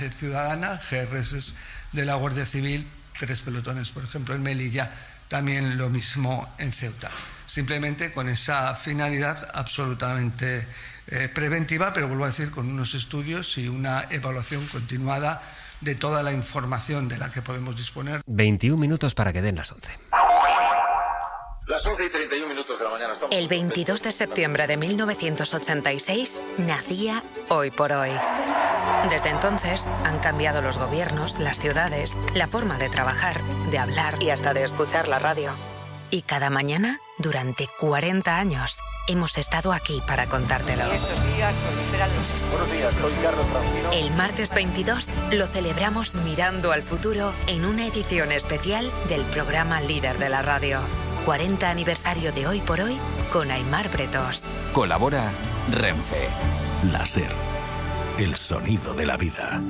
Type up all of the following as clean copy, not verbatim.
ciudadana, GRS de la Guardia Civil, 3 pelotones, por ejemplo, en Melilla, también lo mismo en Ceuta. Simplemente con esa finalidad absolutamente preventiva, pero vuelvo a decir, con unos estudios y una evaluación continuada de toda la información de la que podemos disponer. 21 minutos para que den las 11. Las 11:31 de la mañana. El 22 de septiembre de 1986 nacía Hoy por Hoy. Desde entonces han cambiado los gobiernos, las ciudades, la forma de trabajar, de hablar y hasta de escuchar la radio. Y cada mañana, durante 40 años, hemos estado aquí para contártelo. Estos días proliferan los estragos. Buenos días, soy Carlos Francino. El martes 22 lo celebramos mirando al futuro en una edición especial del programa líder de la radio. 40 aniversario de Hoy por Hoy con Aimar Bretos. Colabora Renfe. La SER, el sonido de la vida.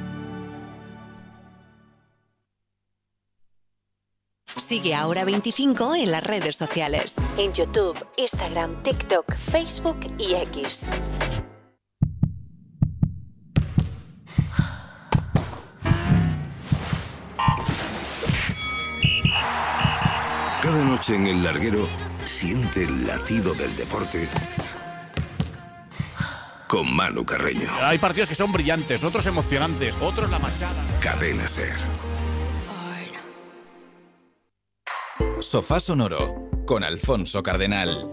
Sigue Ahora 25 en las redes sociales. En YouTube, Instagram, TikTok, Facebook y X. Cada noche en el larguero siente el latido del deporte con Manu Carreño. Hay partidos que son brillantes, otros emocionantes, otros la machada. Cadena SER. Sofá Sonoro con Alfonso Cardenal.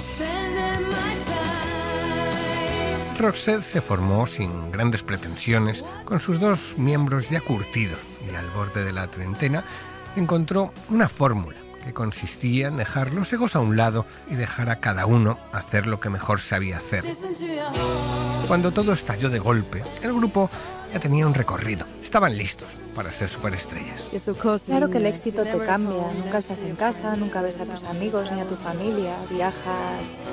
Roxette se formó sin grandes pretensiones, con sus 2 miembros ya curtidos, y al borde de la treintena encontró una fórmula que consistía en dejar los egos a un lado y dejar a cada uno hacer lo que mejor sabía hacer. Cuando todo estalló de golpe, el grupo ya tenía un recorrido. Estaban listos para ser superestrellas. Claro que el éxito te cambia. Nunca estás en casa, nunca ves a tus amigos ni a tu familia. Viajas.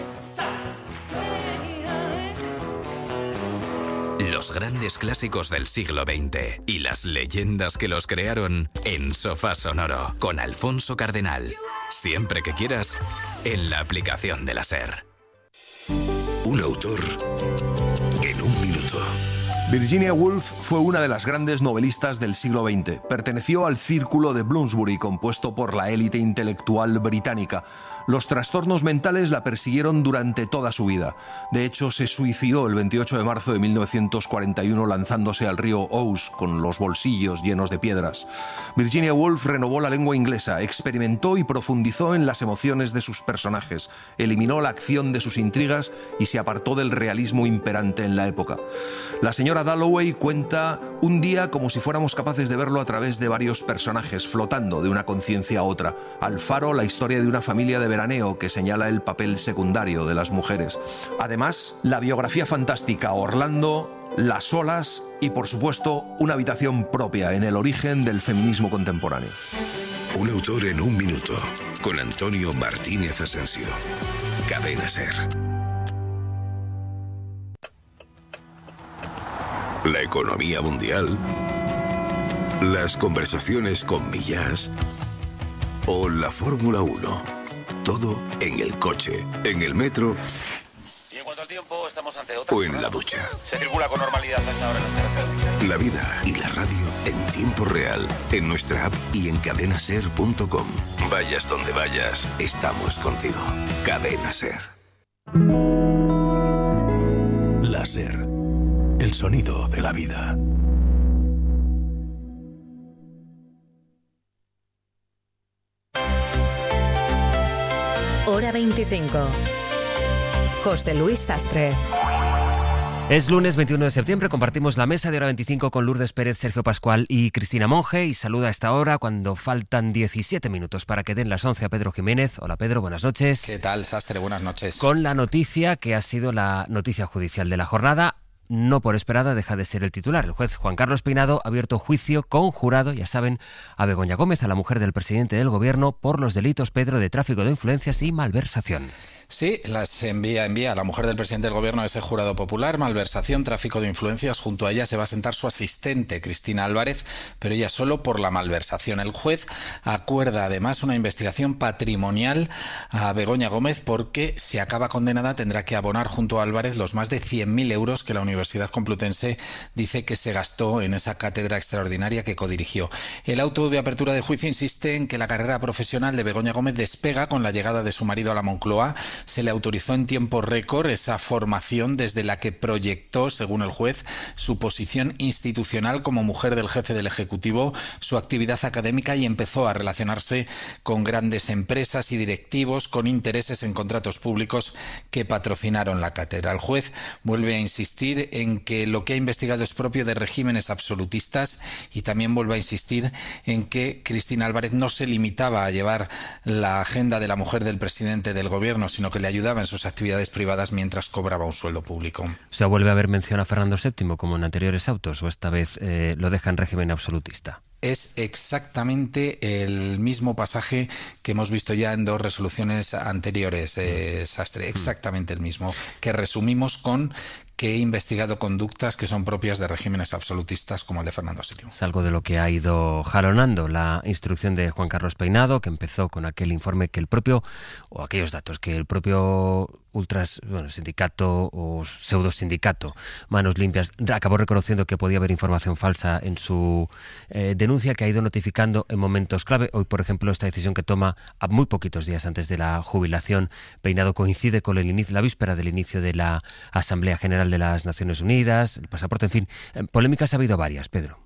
Los grandes clásicos del siglo XX y las leyendas que los crearon en Sofá Sonoro con Alfonso Cardenal. Siempre que quieras, en la aplicación de la SER. Un autor en un minuto. Virginia Woolf fue una de las grandes novelistas del siglo XX. Perteneció al círculo de Bloomsbury, compuesto por la élite intelectual británica. Los trastornos mentales la persiguieron durante toda su vida. De hecho, se suicidó el 28 de marzo de 1941 lanzándose al río Ouse con los bolsillos llenos de piedras. Virginia Woolf renovó la lengua inglesa, experimentó y profundizó en las emociones de sus personajes, eliminó la acción de sus intrigas y se apartó del realismo imperante en la época. La señora Dalloway cuenta un día como si fuéramos capaces de verlo a través de varios personajes, flotando de una conciencia a otra. Alfaro, la historia de una familia de veraneo que señala el papel secundario de las mujeres. Además, la biografía fantástica Orlando, Las olas y, por supuesto, una habitación propia en el origen del feminismo contemporáneo. Un autor en un minuto, con Antonio Martínez Asensio. Cadena SER. La economía mundial, las conversaciones con Millás o la Fórmula 1. Todo en el coche, en el metro Y en cuanto al tiempo, estamos ante otra. o en la ducha. Se circula con normalidad hasta ahora en las carreteras. La vida y la radio en tiempo real, en nuestra app y en cadenaser.com. Vayas donde vayas, estamos contigo. Cadena SER. La SER, el sonido de la vida. Hora 25. José Luis Sastre. Es lunes 21 de septiembre, compartimos la mesa de Hora 25 con Lourdes Pérez, Sergio Pascual y Cristina Monge, y saluda a esta hora cuando faltan 17 minutos para que den las 11 a Pedro Jiménez. Hola Pedro, buenas noches. ¿Qué tal, Sastre? Buenas noches. Con la noticia que ha sido la noticia judicial de la jornada, no por esperada deja de ser el titular. El juez Juan Carlos Peinado ha abierto juicio conjurado, ya saben, a Begoña Gómez, a la mujer del presidente del gobierno, por los delitos, Pedro, de tráfico de influencias y malversación. Sí, las envía a la mujer del presidente del gobierno de ese jurado popular, malversación, tráfico de influencias. Junto a ella se va a sentar su asistente, Cristina Álvarez, pero ella solo por la malversación. El juez acuerda además una investigación patrimonial a Begoña Gómez porque si acaba condenada tendrá que abonar junto a Álvarez los más de 100.000 euros que la Universidad Complutense dice que se gastó en esa cátedra extraordinaria que codirigió. El auto de apertura de juicio insiste en que la carrera profesional de Begoña Gómez despega con la llegada de su marido a la Moncloa. Se le autorizó en tiempo récord esa formación desde la que proyectó, según el juez, su posición institucional como mujer del jefe del Ejecutivo, su actividad académica y empezó a relacionarse con grandes empresas y directivos con intereses en contratos públicos que patrocinaron la cátedra. El juez vuelve a insistir en que lo que ha investigado es propio de regímenes absolutistas y también vuelve a insistir en que Cristina Álvarez no se limitaba a llevar la agenda de la mujer del presidente del gobierno, sino que le ayudaba en sus actividades privadas mientras cobraba un sueldo público. O sea, ¿vuelve a haber mención a Fernando VII como en anteriores autos o esta vez lo deja en régimen absolutista? Es exactamente el mismo pasaje que hemos visto ya en 2 resoluciones anteriores, Sastre, exactamente el mismo, que resumimos con que he investigado conductas que son propias de regímenes absolutistas como el de Fernando VII. Es algo de lo que ha ido jalonando la instrucción de Juan Carlos Peinado, que empezó con aquel informe que el propio, o aquellos datos que el propio sindicato o pseudo sindicato Manos Limpias acabó reconociendo que podía haber información falsa en su denuncia, que ha ido notificando en momentos clave. Hoy, por ejemplo, esta decisión que toma a muy poquitos días antes de la jubilación, Peinado, coincide con la víspera del inicio de la Asamblea General de las Naciones Unidas, el pasaporte, en fin. Polémicas ha habido varias, Pedro.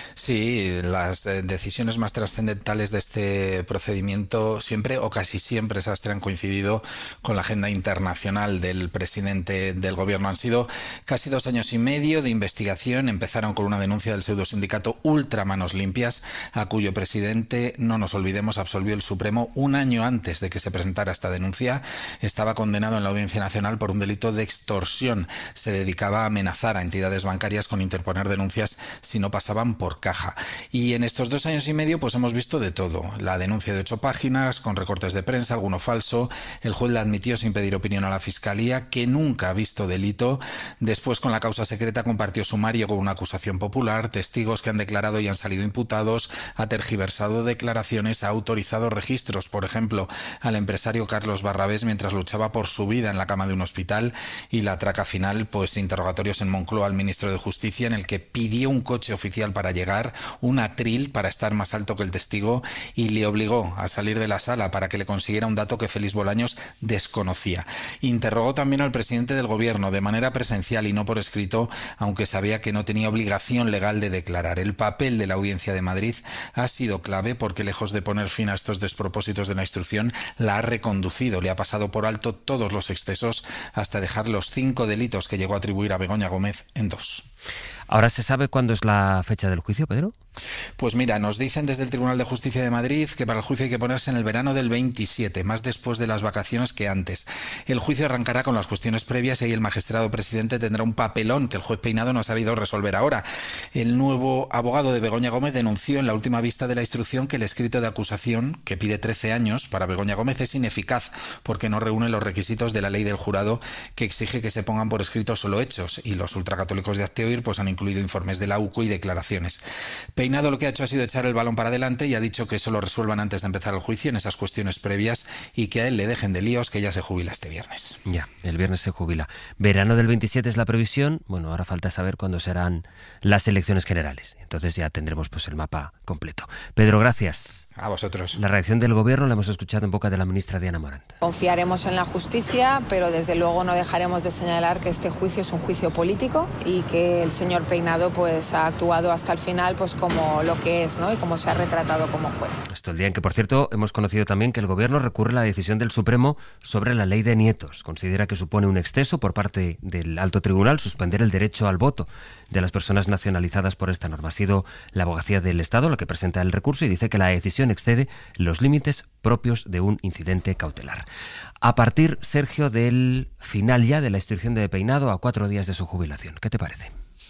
Sí, las decisiones más trascendentales de este procedimiento siempre o casi siempre han coincidido con la agenda internacional del presidente del gobierno. Han sido casi 2 años y medio de investigación. Empezaron con una denuncia del pseudosindicato Ultra Manos Limpias, a cuyo presidente, no nos olvidemos, absolvió el Supremo 1 año antes de que se presentara esta denuncia. Estaba condenado en la Audiencia Nacional por un delito de extorsión. Se dedicaba a amenazar a entidades bancarias con interponer denuncias si no pasaban por caja. Y en estos 2 años y medio pues hemos visto de todo. La denuncia de 8 páginas, con recortes de prensa, alguno falso. El juez la admitió sin pedir opinión a la Fiscalía, que nunca ha visto delito. Después, con la causa secreta, compartió sumario con una acusación popular, testigos que han declarado y han salido imputados, ha tergiversado declaraciones, ha autorizado registros, por ejemplo, al empresario Carlos Barrabés mientras luchaba por su vida en la cama de un hospital, y la traca final, pues interrogatorios en Moncloa al ministro de Justicia, en el que pidió un coche oficial para llegar, un atril para estar más alto que el testigo, y le obligó a salir de la sala para que le consiguiera un dato que Félix Bolaños desconocía. Interrogó también al presidente del gobierno de manera presencial y no por escrito, aunque sabía que no tenía obligación legal de declarar. El papel de la Audiencia de Madrid ha sido clave porque, lejos de poner fin a estos despropósitos de la instrucción, la ha reconducido. Le ha pasado por alto todos los excesos hasta dejar los 5 delitos que llegó a atribuir a Begoña Gómez en 2. ¿Ahora se sabe cuándo es la fecha del juicio, Pedro? Pues mira, nos dicen desde el Tribunal de Justicia de Madrid que para el juicio hay que ponerse en el verano del 27, más después de las vacaciones que antes. El juicio arrancará con las cuestiones previas y ahí el magistrado presidente tendrá un papelón que el juez Peinado no ha sabido resolver ahora. El nuevo abogado de Begoña Gómez denunció en la última vista de la instrucción que el escrito de acusación, que pide 13 años para Begoña Gómez, es ineficaz porque no reúne los requisitos de la ley del jurado, que exige que se pongan por escrito solo hechos, y los ultracatólicos de Hazte Oír pues han incluido informes de la UCO y declaraciones. Peinado lo que ha hecho ha sido echar el balón para adelante y ha dicho que eso lo resuelvan antes de empezar el juicio, en esas cuestiones previas, y que a él le dejen de líos, que ya se jubila este viernes. Ya, el viernes se jubila. Verano del 27 es la previsión. Bueno, ahora falta saber cuándo serán las elecciones generales. Entonces ya tendremos pues el mapa completo. Pedro, gracias. A vosotros. La reacción del gobierno la hemos escuchado en boca de la ministra Diana Morant. Confiaremos en la justicia, pero desde luego no dejaremos de señalar que este juicio es un juicio político y que el señor Peinado pues ha actuado hasta el final pues como lo que es, ¿no? Y como se ha retratado como juez. Esto el día en que, por cierto, hemos conocido también que el gobierno recurre a la decisión del Supremo sobre la ley de nietos. Considera que supone un exceso por parte del alto tribunal suspender el derecho al voto de las personas nacionalizadas por esta norma. Ha sido la abogacía del Estado la que presenta el recurso y dice que la decisión excede los límites propios de un incidente cautelar. A partir, Sergio, del final ya de la instrucción de Peinado a 4 días de su jubilación, ¿qué te parece?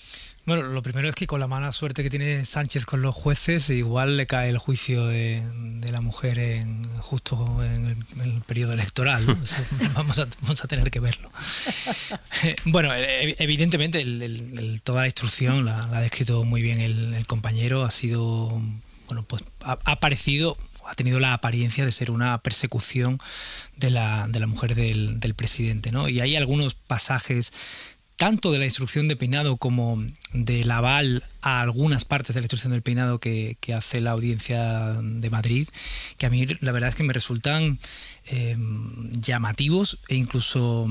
Bueno, lo primero es que con la mala suerte que tiene Sánchez con los jueces, igual le cae el juicio de la mujer justo en el periodo electoral, ¿no? Vamos a tener que verlo. Bueno, evidentemente toda la instrucción la ha descrito muy bien el compañero. Ha sido, bueno, pues ha tenido la apariencia de ser una persecución de la mujer del presidente, ¿no? Y hay algunos pasajes tanto de la instrucción de Peinado como del aval a algunas partes de la instrucción del Peinado que hace la Audiencia de Madrid, que a mí la verdad es que me resultan llamativos e incluso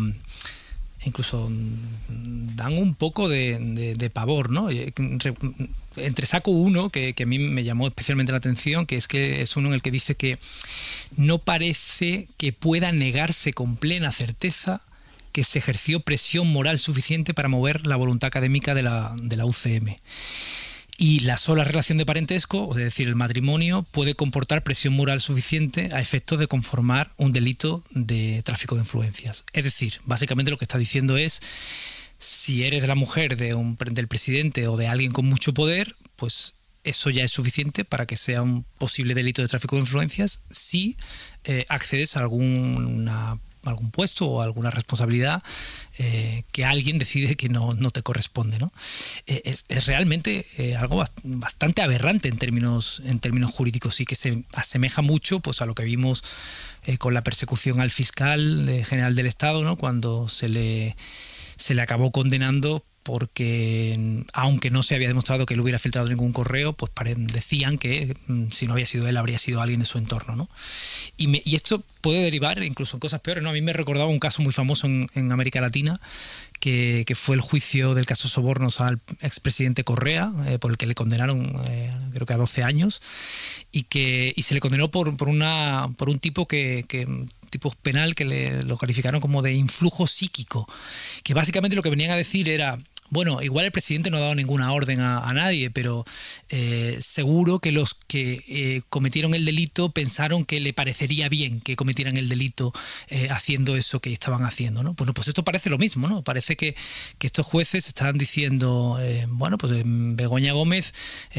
dan un poco de pavor, ¿no? Entresaco uno que a mí me llamó especialmente la atención, que es uno en el que dice que no parece que pueda negarse con plena certeza que se ejerció presión moral suficiente para mover la voluntad académica de la UCM. Y la sola relación de parentesco, es decir, el matrimonio, puede comportar presión moral suficiente a efectos de conformar un delito de tráfico de influencias. Es decir, básicamente lo que está diciendo es, si eres la mujer del presidente o de alguien con mucho poder, pues eso ya es suficiente para que sea un posible delito de tráfico de influencias si accedes a algún puesto o alguna responsabilidad que alguien decide que no te corresponde, ¿no? Es realmente algo bastante aberrante en términos jurídicos y que se asemeja mucho, pues, a lo que vimos con la persecución al fiscal general del Estado, ¿no? Cuando se le acabó condenando porque, aunque no se había demostrado que él hubiera filtrado ningún correo, pues decían que si no había sido él, habría sido alguien de su entorno, ¿no? Y esto puede derivar incluso en cosas peores, ¿no? A mí me recordaba un caso muy famoso en América Latina, que fue el juicio del caso Sobornos al expresidente Correa, por el que le condenaron creo que a 12 años, y se le condenó por un tipo tipo penal que lo calificaron como de influjo psíquico, que básicamente lo que venían a decir era, bueno, igual el presidente no ha dado ninguna orden a nadie, pero seguro que los que cometieron el delito pensaron que le parecería bien que cometieran el delito haciendo eso que estaban haciendo, ¿no? Bueno, pues esto parece lo mismo, ¿no? Parece que estos jueces están diciendo, bueno, pues Begoña Gómez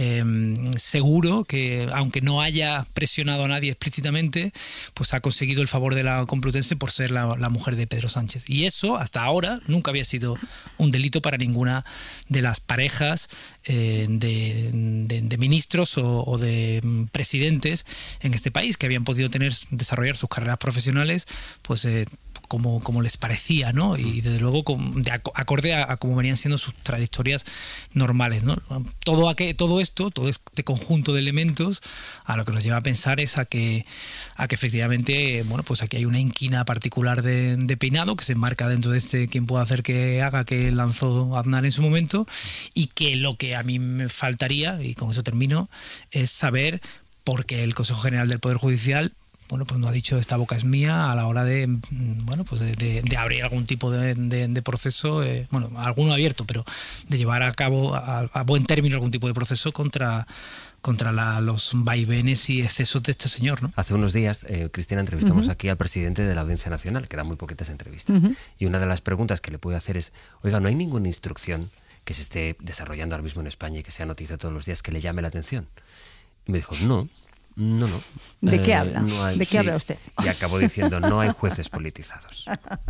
seguro que, aunque no haya presionado a nadie explícitamente, pues ha conseguido el favor de la Complutense por ser la mujer de Pedro Sánchez. Y eso, hasta ahora, nunca había sido un delito para ninguna de las parejas de ministros o de presidentes en este país, que habían podido desarrollar sus carreras profesionales pues como les parecía, ¿no? Y desde luego acorde a cómo venían siendo sus trayectorias normales, ¿no? Todo este conjunto de elementos, a lo que nos lleva a pensar es a que efectivamente, bueno, pues aquí hay una inquina particular de Peinado que se enmarca dentro de este "quién puede hacer que haga" que lanzó Aznar en su momento, y que lo que a mí me faltaría, y con eso termino, es saber por qué el Consejo General del Poder Judicial, bueno, pues no ha dicho "esta boca es mía" a la hora de, bueno, pues de abrir algún tipo de proceso, bueno, alguno abierto, pero de llevar a cabo a buen término algún tipo de proceso contra los vaivenes y excesos de este señor, ¿no? Hace unos días, Cristina, entrevistamos aquí al presidente de la Audiencia Nacional, que da muy poquitas entrevistas, y una de las preguntas que le pude hacer es, oiga, ¿no hay ninguna instrucción que se esté desarrollando ahora mismo en España y que sea noticia todos los días que le llame la atención? Y me dijo, no. ¿De qué habla? No hay, ¿De qué habla usted? Y acabó diciendo, no hay jueces politizados.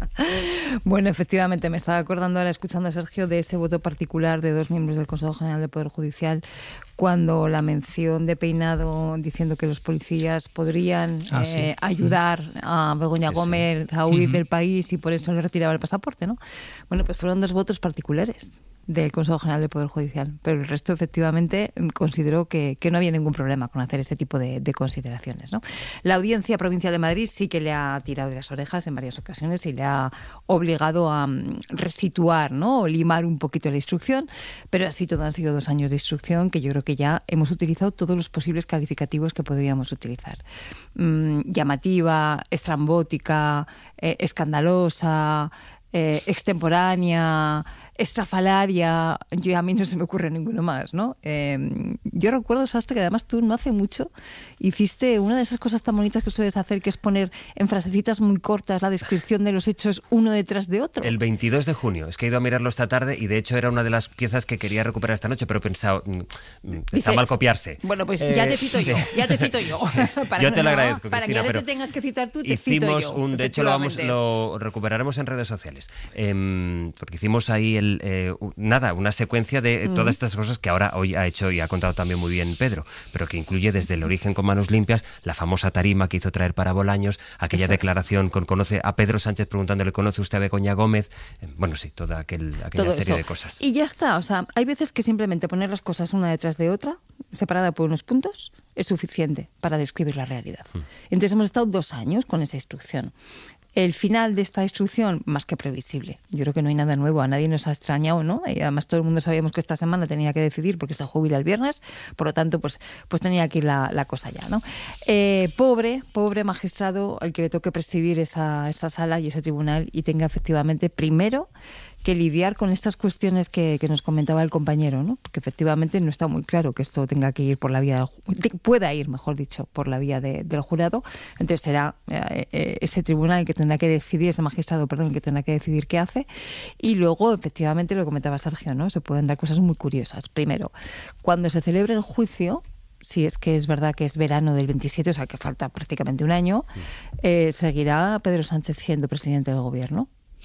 Bueno, efectivamente, me estaba acordando ahora, escuchando a Sergio, de ese voto particular de 2 miembros del Consejo General del Poder Judicial, cuando la mención de Peinado diciendo que los policías podrían ayudar a Begoña Gómez a huir del país y por eso le retiraba el pasaporte, ¿no? Bueno, pues fueron 2 votos particulares del Consejo General del Poder Judicial, pero el resto efectivamente consideró que no había ningún problema con hacer ese tipo de consideraciones, ¿no? La Audiencia Provincial de Madrid sí que le ha tirado de las orejas en varias ocasiones y le ha obligado a resituar, ¿no? O limar un poquito la instrucción, pero así todo han sido 2 años de instrucción que yo creo que ya hemos utilizado todos los posibles calificativos que podríamos utilizar. Llamativa, estrambótica, escandalosa, extemporánea, estrafalaria, a mí no se me ocurre ninguno más, ¿no? Yo recuerdo, Sastre, que además tú no hace mucho hiciste una de esas cosas tan bonitas que sueles hacer, que es poner en frasecitas muy cortas la descripción de los hechos uno detrás de otro. El 22 de junio. Es que he ido a mirarlo esta tarde y de hecho era una de las piezas que quería recuperar esta noche, pero he pensado, está mal copiarse. Bueno, pues ya te cito yo. Yo te lo agradezco, para Cristina, que pero te tengas que citar tú, te cito yo. De hecho, lo recuperaremos en redes sociales. Porque hicimos ahí una secuencia de todas estas cosas que ahora hoy ha hecho y ha contado también muy bien Pedro, pero que incluye desde el origen con manos limpias, la famosa tarima que hizo traer para Bolaños, aquella declaración con conoce a Pedro Sánchez preguntándole, ¿conoce usted a Begoña Gómez? Bueno, sí, toda aquella serie de cosas. Y ya está, o sea, hay veces que simplemente poner las cosas una detrás de otra, separada por unos puntos, es suficiente para describir la realidad. Entonces hemos estado 2 años con esa instrucción. El final de esta instrucción, más que previsible. Yo creo que no hay nada nuevo, a nadie nos ha extrañado, ¿no? Y además todo el mundo sabíamos que esta semana tenía que decidir porque se jubila el viernes, por lo tanto, pues tenía que ir la cosa ya, ¿no? Pobre magistrado al que le toque presidir esa sala y ese tribunal y tenga efectivamente primero que lidiar con estas cuestiones que nos comentaba el compañero, ¿no? Porque efectivamente no está muy claro que esto tenga que ir por la vía pueda ir, mejor dicho, por la vía del jurado. Entonces será ese tribunal el que tendrá que decidir, ese magistrado, perdón, que tendrá que decidir qué hace. Y luego, efectivamente, lo comentaba Sergio, ¿no? Se pueden dar cosas muy curiosas. Primero, cuando se celebre el juicio, si es que es verdad que es verano del 27, o sea que falta prácticamente un año, ¿seguirá Pedro Sánchez siendo presidente del gobierno?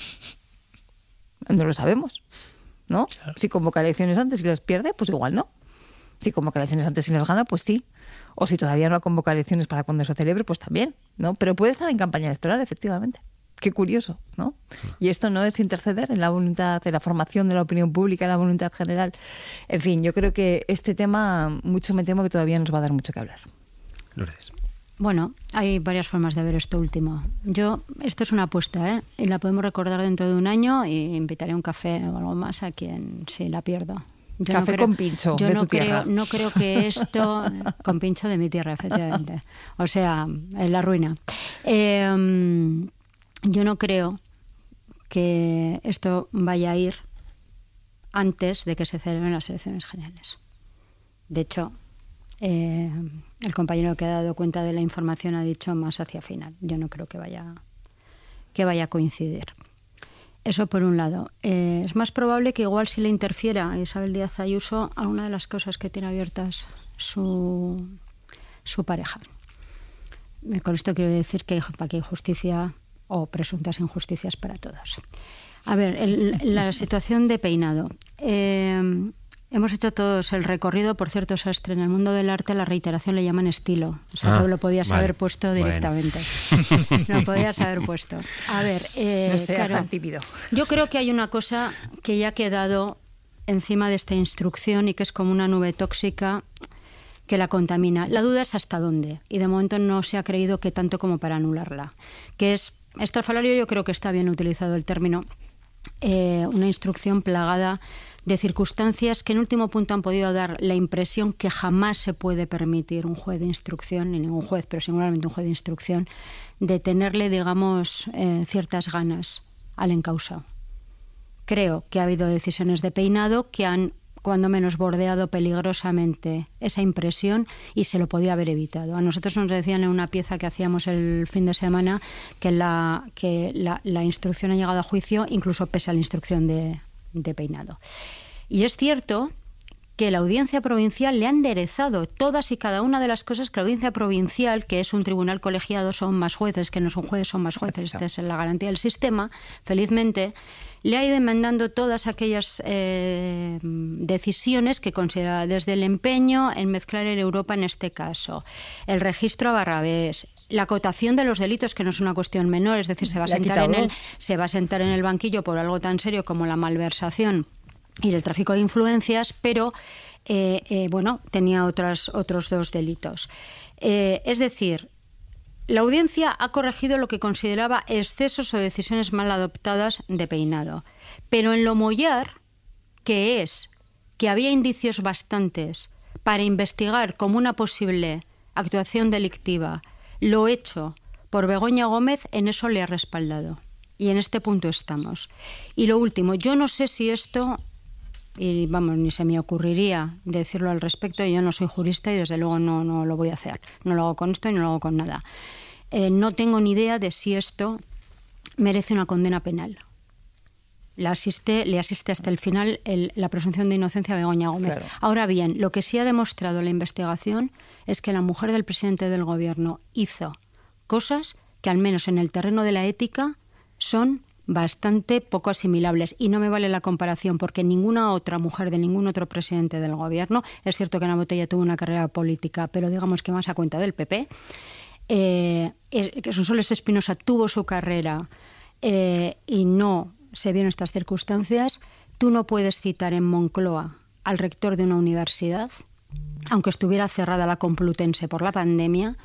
No lo sabemos, ¿no? Claro. Si convoca elecciones antes y las pierde, pues igual no. Si convoca elecciones antes y las gana, pues sí. O si todavía no ha convocado elecciones para cuando se celebre, pues también, ¿no? Pero puede estar en campaña electoral, efectivamente. Qué curioso, ¿no? Y esto no es interceder en la voluntad, en la formación de la opinión pública, en la voluntad general. En fin, yo creo que este tema, mucho me temo que todavía nos va a dar mucho que hablar. Lourdes. Bueno, hay varias formas de ver esto último. Esto es una apuesta, y la podemos recordar dentro de un año y invitaré a un café o algo más a quien si la pierdo. Café con pincho de tu tierra. No creo que esto... Con pincho de mi tierra, efectivamente. O sea, en la ruina. Yo no creo que esto vaya a ir antes de que se celebren las elecciones generales. De hecho... el compañero que ha dado cuenta de la información ha dicho más hacia final. Yo no creo que vaya a coincidir. Eso por un lado. Es más probable que igual si le interfiera a Isabel Díaz Ayuso alguna de las cosas que tiene abiertas su pareja. Con esto quiero decir que aquí hay justicia o presuntas injusticias para todos. A ver, la situación de Peinado. Hemos hecho todos el recorrido, por cierto, Sastre, en el mundo del arte la reiteración le llaman estilo. O sea, lo podías haber puesto directamente. Lo podías haber puesto. A ver, no seas tan tímido. Yo creo que hay una cosa que ya ha quedado encima de esta instrucción y que es como una nube tóxica que la contamina. La duda es hasta dónde. Y de momento no se ha creído que tanto como para anularla. Que es estrafalario, yo creo que está bien utilizado el término. Una instrucción plagada de circunstancias que en último punto han podido dar la impresión que jamás se puede permitir un juez de instrucción, ni ningún juez, pero singularmente un juez de instrucción, de tenerle, digamos, ciertas ganas al encausado. Creo que ha habido decisiones de Peinado que han, cuando menos, bordeado peligrosamente esa impresión y se lo podía haber evitado. A nosotros nos decían en una pieza que hacíamos el fin de semana que la instrucción ha llegado a juicio incluso pese a la instrucción de Peinado. Y es cierto que la Audiencia Provincial le ha enderezado todas y cada una de las cosas que la Audiencia Provincial, que es un tribunal colegiado, son más jueces, que no son jueces, son más jueces. Esta es la garantía del sistema. Felizmente, le ha ido enmendando todas aquellas decisiones que considera, desde el empeño en mezclar en Europa en este caso, el registro a Barrabés, la acotación de los delitos, que no es una cuestión menor, es decir, se va a sentar en el banquillo por algo tan serio como la malversación y el tráfico de influencias, pero tenía otros 2 delitos. Es decir, la audiencia ha corregido lo que consideraba excesos o decisiones mal adoptadas de Peinado. Pero en lo mollar, que es que había indicios bastantes para investigar como una posible actuación delictiva lo hecho por Begoña Gómez, en eso le ha respaldado. Y en este punto estamos. Y lo último, yo no sé si esto y vamos, ni se me ocurriría decirlo al respecto. Yo no soy jurista y desde luego no lo voy a hacer. No lo hago con esto y no lo hago con nada. No tengo ni idea de si esto merece una condena penal. Le asiste hasta el final la presunción de inocencia a Begoña Gómez. Claro. Ahora bien, lo que sí ha demostrado la investigación es que la mujer del presidente del Gobierno hizo cosas que, al menos en el terreno de la ética, son bastante poco asimilables. Y no me vale la comparación, porque ninguna otra mujer de ningún otro presidente del Gobierno, es cierto que Ana Botella tuvo una carrera política, pero digamos que más a cuenta del PP, Sonsoles Espinosa tuvo su carrera y no se vio en estas circunstancias. Tú no puedes citar en Moncloa al rector de una universidad, aunque estuviera cerrada la Complutense por la pandemia,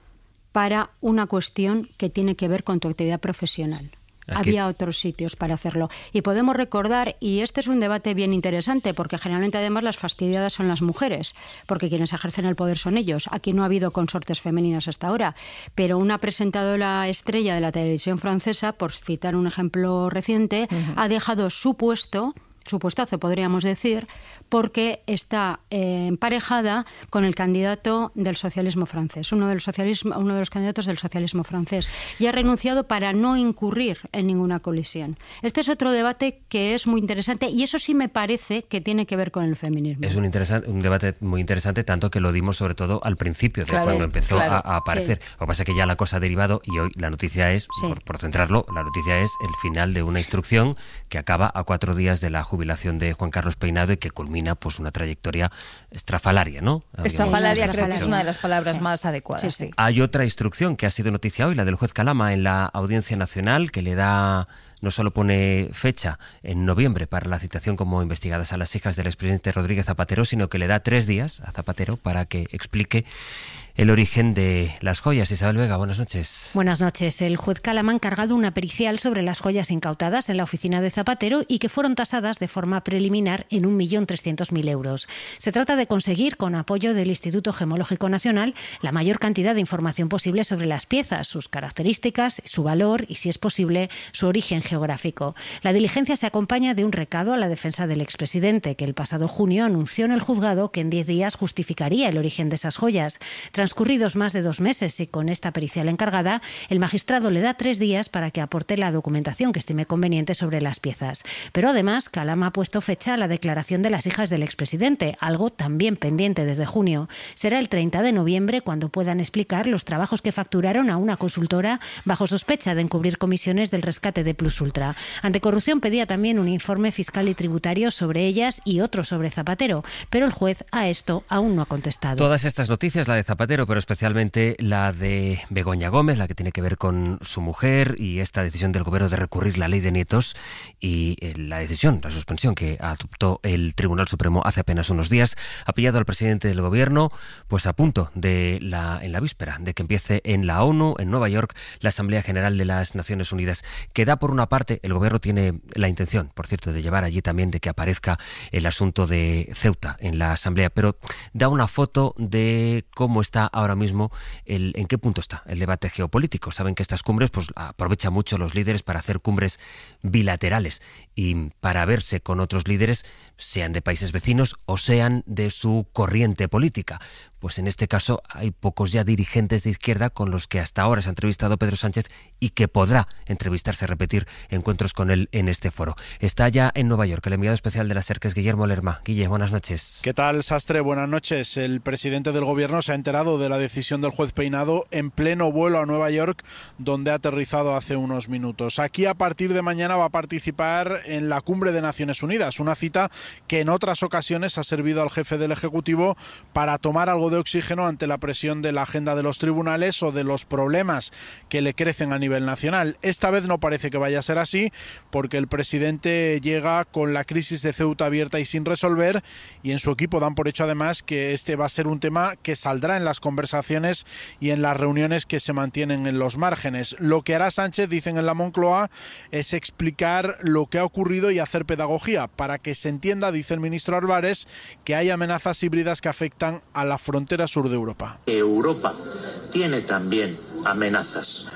para una cuestión que tiene que ver con tu actividad profesional. Aquí había otros sitios para hacerlo. Y podemos recordar, y este es un debate bien interesante, porque generalmente además las fastidiadas son las mujeres, porque quienes ejercen el poder son ellos. Aquí no ha habido consortes femeninas hasta ahora, pero una presentadora estrella de la televisión francesa, por citar un ejemplo reciente, ha dejado su puestazo podríamos decir, porque está emparejada con el candidato del socialismo francés, uno de los candidatos del socialismo francés, y ha renunciado para no incurrir en ninguna colisión. Este es otro debate que es muy interesante, y eso sí me parece que tiene que ver con el feminismo. Es un debate muy interesante, tanto que lo dimos sobre todo al principio, cuando empezó a aparecer. Sí. Lo que pasa es que ya la cosa ha derivado, y hoy la noticia es, por centrarlo, la noticia es el final de una instrucción que acaba a 4 días de la jubilación de Juan Carlos Peinado y que culmina pues una trayectoria estrafalaria, ¿no? Estrafalaria creo que es una de las palabras más adecuadas. Sí. Hay otra instrucción que ha sido noticia hoy, la del juez Calama en la Audiencia Nacional, que le da, no solo pone fecha en noviembre para la citación como investigadas a las hijas del expresidente Rodríguez Zapatero, sino que le da 3 días a Zapatero para que explique el origen de las joyas. Isabel Vega, buenas noches. Buenas noches. El juez Calama ha encargado una pericial sobre las joyas incautadas en la oficina de Zapatero y que fueron tasadas de forma preliminar en 1.300.000 euros. Se trata de conseguir, con apoyo del Instituto Gemológico Nacional, la mayor cantidad de información posible sobre las piezas, sus características, su valor y, si es posible, su origen geográfico. La diligencia se acompaña de un recado a la defensa del expresidente, que el pasado junio anunció en el juzgado que en 10 días justificaría el origen de esas joyas. Transcurridos más de 2 meses y con esta pericial encargada, el magistrado le da 3 días para que aporte la documentación que estime conveniente sobre las piezas. Pero además, Calama ha puesto fecha a la declaración de las hijas del expresidente, algo también pendiente desde junio. Será el 30 de noviembre cuando puedan explicar los trabajos que facturaron a una consultora bajo sospecha de encubrir comisiones del rescate de Plus Ultra. Anticorrupción pedía también un informe fiscal y tributario sobre ellas y otro sobre Zapatero, pero el juez a esto aún no ha contestado. Todas estas noticias, la de Zapatero, pero especialmente la de Begoña Gómez, la que tiene que ver con su mujer y esta decisión del Gobierno de recurrir la ley de nietos y la suspensión que adoptó el Tribunal Supremo hace apenas unos días, ha pillado al presidente del Gobierno pues a punto en la víspera de que empiece en la ONU, en Nueva York, la Asamblea General de las Naciones Unidas, que da por una parte, el Gobierno tiene la intención, por cierto, de llevar allí también de que aparezca el asunto de Ceuta en la Asamblea, pero da una foto de cómo está ahora mismo, en qué punto está el debate geopolítico. Saben que estas cumbres pues aprovechan mucho los líderes para hacer cumbres bilaterales y para verse con otros líderes, sean de países vecinos o sean de su corriente política. Pues en este caso hay pocos ya dirigentes de izquierda con los que hasta ahora se ha entrevistado Pedro Sánchez y que podrá entrevistarse, repetir encuentros con él en este foro. Está ya en Nueva York el enviado especial de la SER, que es Guillermo Lerma. Guille, buenas noches. ¿Qué tal, Sastre? Buenas noches. El presidente del Gobierno se ha enterado de la decisión del juez Peinado en pleno vuelo a Nueva York, donde ha aterrizado hace unos minutos. Aquí, a partir de mañana, va a participar en la Cumbre de Naciones Unidas, una cita que en otras ocasiones ha servido al jefe del Ejecutivo para tomar algo de oxígeno ante la presión de la agenda de los tribunales o de los problemas que le crecen a nivel nacional. Esta vez no parece que vaya a ser así, porque el presidente llega con la crisis de Ceuta abierta y sin resolver, y en su equipo dan por hecho además que este va a ser un tema que saldrá en las conversaciones y en las reuniones que se mantienen en los márgenes. Lo que hará Sánchez, dicen en la Moncloa, es explicar lo que ha ocurrido y hacer pedagogía para que se entienda, dice el ministro Álvarez, que hay amenazas híbridas que afectan a la frontera sur de Europa. Europa tiene también amenazas.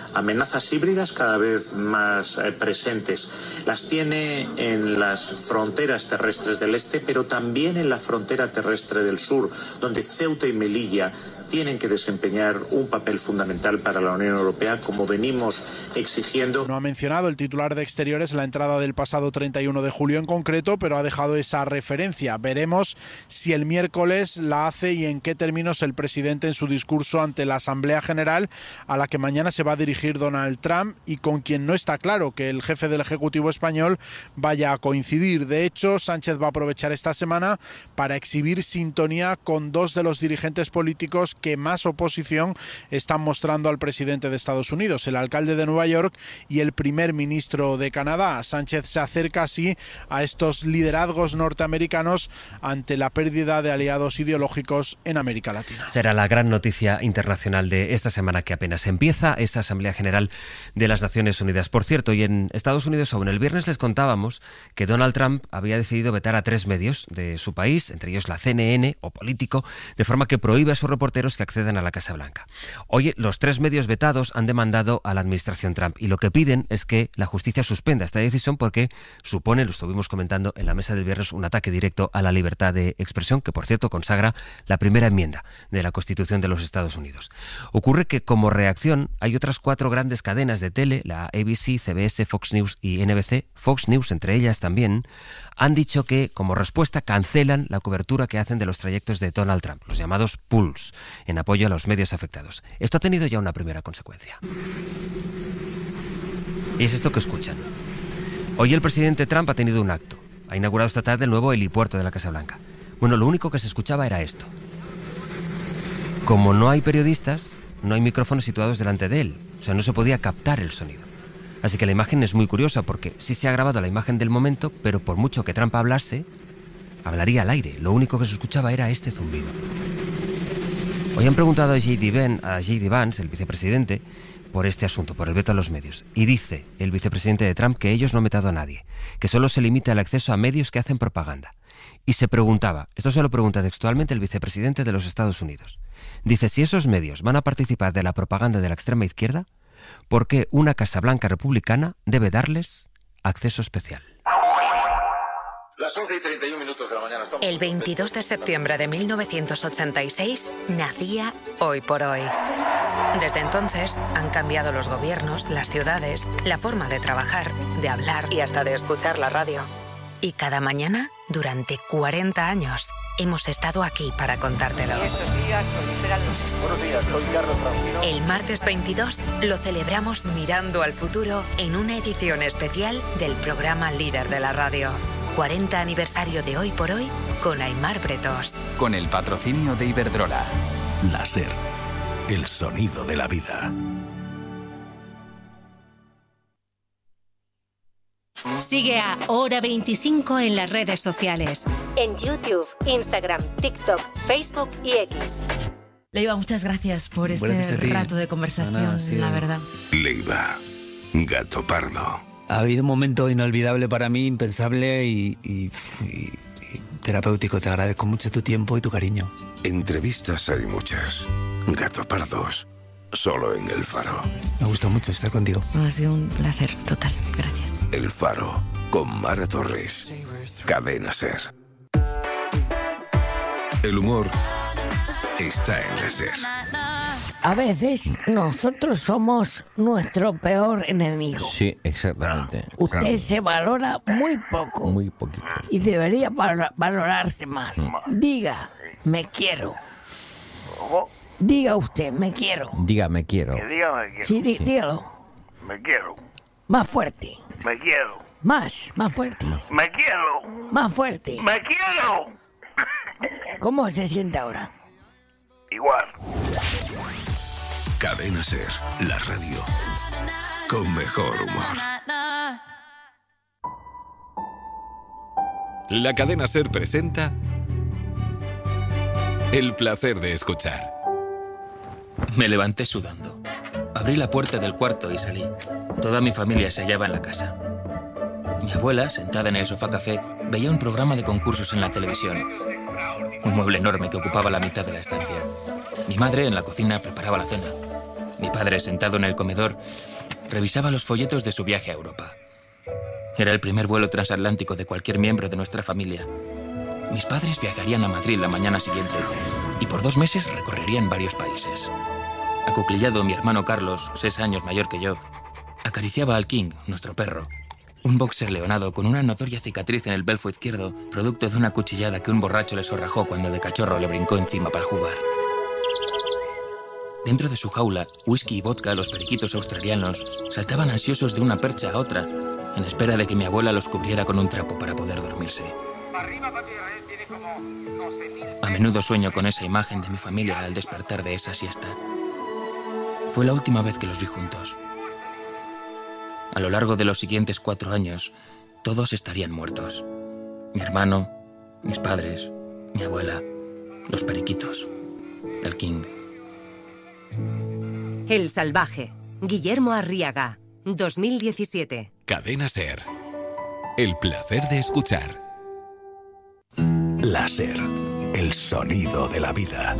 amenazas híbridas cada vez más presentes. Las tiene en las fronteras terrestres del este, pero también en la frontera terrestre del sur, donde Ceuta y Melilla tienen que desempeñar un papel fundamental para la Unión Europea, como venimos exigiendo. No ha mencionado el titular de Exteriores la entrada del pasado 31 de julio en concreto, pero ha dejado esa referencia. Veremos si el miércoles la hace y en qué términos el presidente en su discurso ante la Asamblea General, a la que mañana se va a dirigir Donald Trump y con quien no está claro que el jefe del Ejecutivo español vaya a coincidir. De hecho, Sánchez va a aprovechar esta semana para exhibir sintonía con dos de los dirigentes políticos que más oposición están mostrando al presidente de Estados Unidos, el alcalde de Nueva York y el primer ministro de Canadá. Sánchez se acerca así a estos liderazgos norteamericanos ante la pérdida de aliados ideológicos en América Latina. Será la gran noticia internacional de esta semana que apenas empieza, esa Asamblea General de las Naciones Unidas. Por cierto, y en Estados Unidos aún el viernes les contábamos que Donald Trump había decidido vetar a 3 medios de su país, entre ellos la CNN o Político, de forma que prohíbe a sus reporteros que acceden a la Casa Blanca. Hoy los 3 medios vetados han demandado a la administración Trump y lo que piden es que la justicia suspenda esta decisión porque supone, lo estuvimos comentando en la mesa del viernes, un ataque directo a la libertad de expresión que, por cierto, consagra la primera enmienda de la Constitución de los Estados Unidos. Ocurre que, como reacción, hay otras 4 grandes cadenas de tele, la ABC, CBS, Fox News y NBC, Fox News entre ellas también, han dicho que, como respuesta, cancelan la cobertura que hacen de los trayectos de Donald Trump, los llamados pulls, en apoyo a los medios afectados. Esto ha tenido ya una primera consecuencia. Y es esto que escuchan. Hoy el presidente Trump ha tenido un acto. Ha inaugurado esta tarde el nuevo helipuerto de la Casa Blanca. Bueno, lo único que se escuchaba era esto. Como no hay periodistas, no hay micrófonos situados delante de él. O sea, no se podía captar el sonido. Así que la imagen es muy curiosa porque sí se ha grabado la imagen del momento, pero por mucho que Trump hablase, hablaría al aire. Lo único que se escuchaba era este zumbido. Hoy han preguntado a J.D. Vance, el vicepresidente, por este asunto, por el veto a los medios. Y dice el vicepresidente de Trump que ellos no han vetado a nadie, que solo se limita el acceso a medios que hacen propaganda. Y se preguntaba, esto se lo pregunta textualmente el vicepresidente de los Estados Unidos. Dice, si esos medios van a participar de la propaganda de la extrema izquierda, ¿por qué una Casa Blanca republicana debe darles acceso especial? Las 11:31 de la mañana. El 22 de septiembre de 1986 nacía Hoy por Hoy. Desde entonces han cambiado los gobiernos, las ciudades, la forma de trabajar, de hablar y hasta de escuchar la radio. Y cada mañana, durante 40 años, hemos estado aquí para contártelo. Y estos días proliferan los esporos. Buenos días, soy Carlos Francino. El martes 22 lo celebramos mirando al futuro en una edición especial del programa líder de la radio. 40 aniversario de Hoy por Hoy con Aimar Bretos. Con el patrocinio de Iberdrola. La SER, el sonido de la vida. Sigue a Hora 25 en las redes sociales. En YouTube, Instagram, TikTok, Facebook y X. Leiva, muchas gracias por este rato de conversación, la verdad. Leiva, gato pardo. Ha habido un momento inolvidable para mí, impensable y terapéutico. Te agradezco mucho tu tiempo y tu cariño. Entrevistas hay muchas. Gato pardos, solo en El Faro. Me gusta mucho estar contigo. Ha sido un placer total, gracias. El Faro, con Mara Torres. Cadena SER. El humor está en la SER. A veces nosotros somos nuestro peor enemigo. Sí, exactamente. Usted claro. se valora muy poco. Muy poquito. Y debería valorarse más. Diga, me quiero. Diga usted, me quiero. Diga, me quiero. Que diga, me quiero. Sí, dígalo. Me quiero. Más fuerte. Me quiero. Más fuerte. Me quiero. Más fuerte. Me quiero. ¿Cómo se siente ahora? Igual. Cadena SER, la radio con mejor humor. La cadena SER presenta El placer de escuchar. Me levanté sudando. Abrí la puerta del cuarto y salí. Toda mi familia se hallaba en la casa. Mi abuela, sentada en el sofá café, veía un programa de concursos en la televisión. Un mueble enorme que ocupaba la mitad de la estancia. Mi madre, en la cocina, preparaba la cena. Mi padre, sentado en el comedor, revisaba los folletos de su viaje a Europa. Era el primer vuelo transatlántico de cualquier miembro de nuestra familia. Mis padres viajarían a Madrid la mañana siguiente y por 2 meses recorrerían varios países. Acuclillado, mi hermano Carlos, 6 años mayor que yo, acariciaba al King, nuestro perro, un boxer leonado con una notoria cicatriz en el belfo izquierdo, producto de una cuchillada que un borracho le sorrajó cuando de cachorro le brincó encima para jugar. Dentro de su jaula, whisky y vodka, los periquitos australianos saltaban ansiosos de una percha a otra, en espera de que mi abuela los cubriera con un trapo para poder dormirse. A menudo sueño con esa imagen de mi familia al despertar de esa siesta. Fue la última vez que los vi juntos. A lo largo de los siguientes 4 años, todos estarían muertos. Mi hermano, mis padres, mi abuela, los periquitos, el King. El salvaje. Guillermo Arriaga, 2017. Cadena SER. El placer de escuchar. La SER. El sonido de la vida.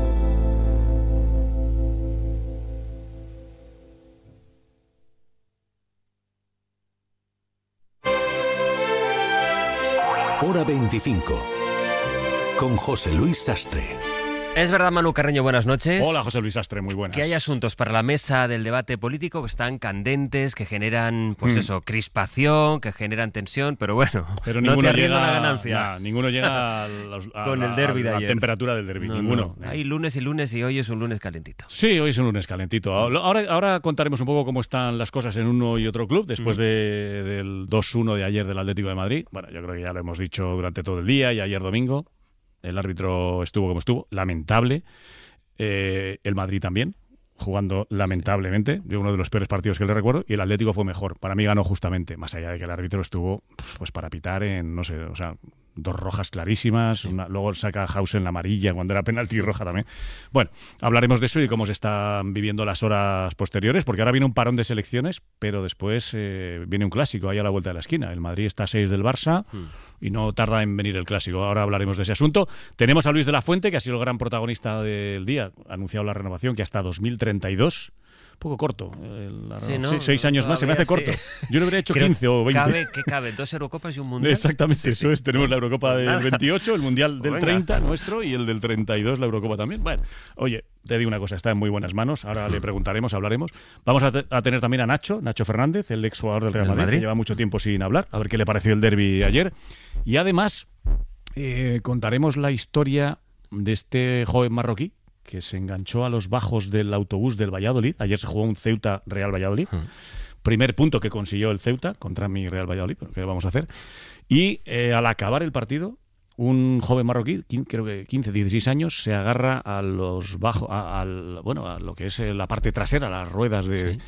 Hora 25. Con José Luis Sastre. Es verdad, Manu Carreño, buenas noches. Hola, José Luis Sastre, muy buenas. Que hay asuntos para la mesa del debate político que están candentes, que generan, crispación, que generan tensión, pero bueno, pero no ninguno te arriendo llega, la ganancia. Ninguno llega con el derbi de ayer. La temperatura del derbi, ninguno. Hay lunes y lunes y hoy es un lunes calentito. Sí, hoy es un lunes calentito. Ahora contaremos un poco cómo están las cosas en uno y otro club después del 2-1 de ayer del Atlético de Madrid. Bueno, yo creo que ya lo hemos dicho durante todo el día y ayer domingo. El árbitro estuvo como estuvo, lamentable. El Madrid también, jugando lamentablemente, de uno de los peores partidos que le recuerdo, y el Atlético fue mejor. Para mí ganó justamente, más allá de que el árbitro estuvo pues para pitar en, no sé, o sea, 2 rojas clarísimas, luego saca Hausen la amarilla cuando era penalti y roja también. Bueno, hablaremos de eso y de cómo se están viviendo las horas posteriores, porque ahora viene un parón de selecciones, pero después viene un clásico ahí a la vuelta de la esquina. El Madrid está a 6 del Barça y no tarda en venir el clásico. Ahora hablaremos de ese asunto. Tenemos a Luis de la Fuente, que ha sido el gran protagonista del día. Ha anunciado la renovación que hasta 2032. Un poco corto. Sí, ¿no? 6 años más, se me hace corto. Yo le habría hecho 15 o 20. Cabe 2 Eurocopas y un Mundial. Exactamente, eso es. Tenemos la Eurocopa del 28, el Mundial del 30 nuestro y el del 32, la Eurocopa también. Bueno, oye, te digo una cosa, está en muy buenas manos. Ahora le preguntaremos, hablaremos. Vamos a tener también a Nacho Fernández, el exjugador del Real Madrid, que lleva mucho tiempo sin hablar. A ver qué le pareció el derbi ayer. Y además contaremos la historia de este joven marroquí que se enganchó a los bajos del autobús del Valladolid. Ayer se jugó un Ceuta-Real Valladolid. Primer punto que consiguió el Ceuta contra mi Real Valladolid, pero ¿qué vamos a hacer? Y al acabar el partido, un joven marroquí, creo que 15, 16 años, se agarra a los bajos, a lo que es la parte trasera, las ruedas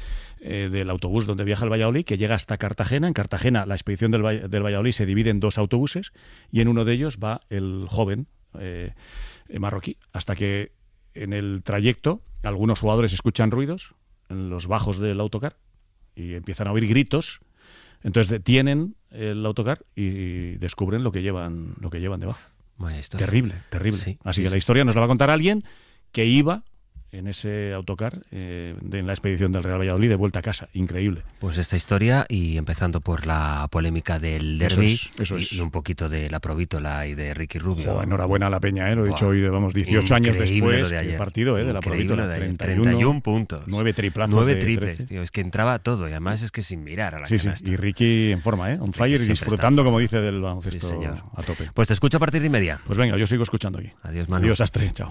del autobús donde viaja el Valladolid, que llega hasta Cartagena. En Cartagena, la expedición del Valladolid se divide en 2 autobuses y en uno de ellos va el joven marroquí, hasta que en el trayecto algunos jugadores escuchan ruidos en los bajos del autocar y empiezan a oír gritos. Entonces detienen el autocar y descubren lo que llevan debajo. Terrible. Sí, así que la historia nos la va a contar alguien que iba en ese autocar en la expedición del Real Valladolid de vuelta a casa. Increíble. Pues esta historia, y empezando por la polémica del derbi y un poquito de la Provítola y de Ricky Rubio. Enhorabuena a la Peña, lo he dicho hoy, 18 años después del partido de la Provítola. 31 puntos. 9 triplazos. 9 triples, tío. Es que entraba todo y además es que sin mirar a la canasta. Sí. Y Ricky en forma, on fire y disfrutando, como dice, del baloncesto a tope. Pues te escucho a partir de 1:30. Pues venga, yo sigo escuchando aquí. Adiós, Manu. Adiós, Astre. Chao.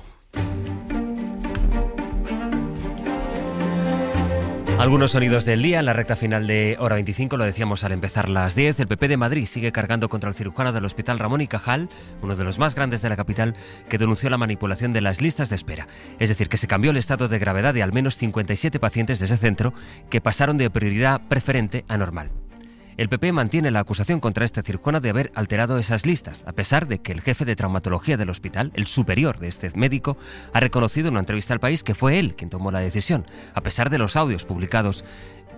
Algunos sonidos del día en la recta final de Hora 25, lo decíamos al empezar las 10. El PP de Madrid sigue cargando contra el cirujano del Hospital Ramón y Cajal, uno de los más grandes de la capital, que denunció la manipulación de las listas de espera. Es decir, que se cambió el estado de gravedad de al menos 57 pacientes de ese centro que pasaron de prioridad preferente a normal. El PP mantiene la acusación contra este cirujano de haber alterado esas listas, a pesar de que el jefe de traumatología del hospital, el superior de este médico, ha reconocido en una entrevista al País que fue él quien tomó la decisión, a pesar de los audios publicados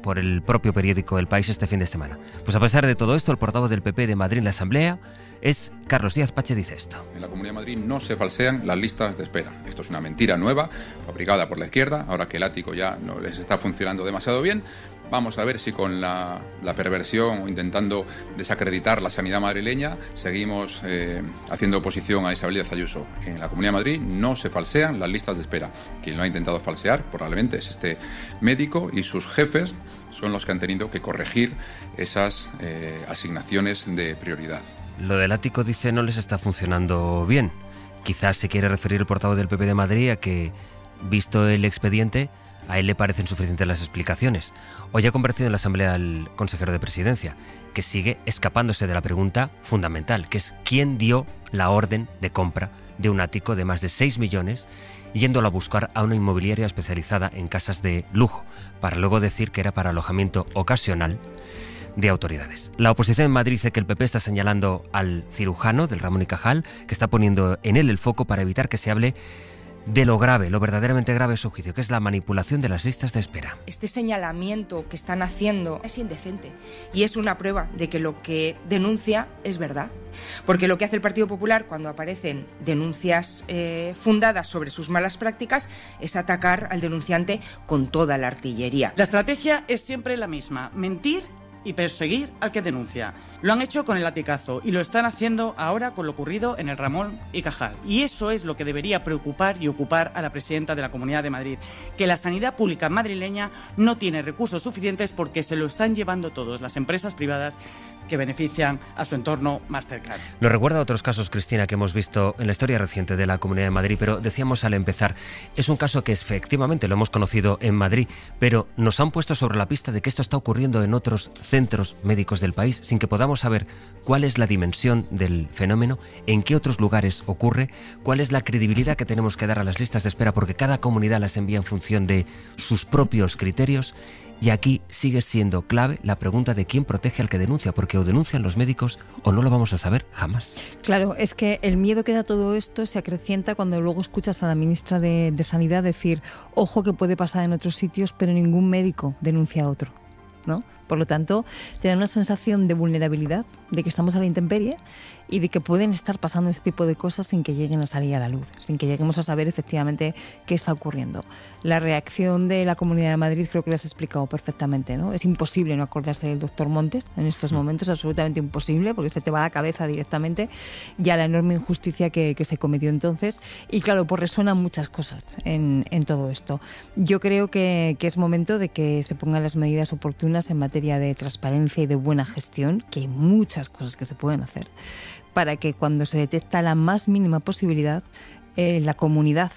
por el propio periódico El País este fin de semana. Pues a pesar de todo esto, el portavoz del PP de Madrid en la Asamblea es Carlos Díaz Pache, dice esto. En la Comunidad de Madrid no se falsean las listas de espera. Esto es una mentira nueva, fabricada por la izquierda, ahora que el ático ya no les está funcionando demasiado bien. Vamos a ver si con la perversión o intentando desacreditar la sanidad madrileña seguimos haciendo oposición a Isabel Díaz Ayuso. En la Comunidad de Madrid no se falsean las listas de espera. Quien lo ha intentado falsear probablemente es este médico y sus jefes son los que han tenido que corregir esas asignaciones de prioridad. Lo del ático, dice, no les está funcionando bien. Quizás se quiere referir el portavoz del PP de Madrid a que, visto el expediente, a él le parecen suficientes las explicaciones. Hoy ha comparecido en la Asamblea el consejero de Presidencia, que sigue escapándose de la pregunta fundamental, que es ¿quién dio la orden de compra de un ático de más de 6 millones, yéndolo a buscar a una inmobiliaria especializada en casas de lujo, para luego decir que era para alojamiento ocasional de autoridades? La oposición en Madrid dice que el PP está señalando al cirujano del Ramón y Cajal, que está poniendo en él el foco para evitar que se hable de lo grave, lo verdaderamente grave de su juicio, que es la manipulación de las listas de espera. Este señalamiento que están haciendo es indecente y es una prueba de que lo que denuncia es verdad. Porque lo que hace el Partido Popular cuando aparecen denuncias fundadas sobre sus malas prácticas es atacar al denunciante con toda la artillería. La estrategia es siempre la misma: mentir y perseguir al que denuncia. Lo han hecho con el aticazo y lo están haciendo ahora con lo ocurrido en el Ramón y Cajal. Y eso es lo que debería preocupar y ocupar a la presidenta de la Comunidad de Madrid, que la sanidad pública madrileña no tiene recursos suficientes porque se lo están llevando todos las empresas privadas que benefician a su entorno más cercano. Nos recuerda a otros casos, Cristina, que hemos visto en la historia reciente de la Comunidad de Madrid, pero decíamos al empezar, es un caso que efectivamente lo hemos conocido en Madrid, pero nos han puesto sobre la pista de que esto está ocurriendo en otros centros médicos del país, sin que podamos saber cuál es la dimensión del fenómeno, en qué otros lugares ocurre, cuál es la credibilidad que tenemos que dar a las listas de espera, porque cada comunidad las envía en función de sus propios criterios. Y aquí sigue siendo clave la pregunta de quién protege al que denuncia, porque o denuncian los médicos o no lo vamos a saber jamás. Claro, es que el miedo que da todo esto se acrecienta cuando luego escuchas a la ministra de Sanidad decir, ojo que puede pasar en otros sitios, pero ningún médico denuncia a otro, ¿no? Por lo tanto, te da una sensación de vulnerabilidad, de que estamos a la intemperie y de que pueden estar pasando este tipo de cosas sin que lleguen a salir a la luz, sin que lleguemos a saber efectivamente qué está ocurriendo. La reacción de la Comunidad de Madrid creo que lo has explicado perfectamente, ¿no? Es imposible no acordarse del doctor Montes en estos momentos, absolutamente imposible, porque se te va a la cabeza directamente ya la enorme injusticia que se cometió entonces. Y claro, pues resuenan muchas cosas en todo esto. Yo creo que es momento de que se pongan las medidas oportunas en materia de transparencia y de buena gestión, que hay muchas cosas que se pueden hacer, para que cuando se detecta la más mínima posibilidad, la comunidad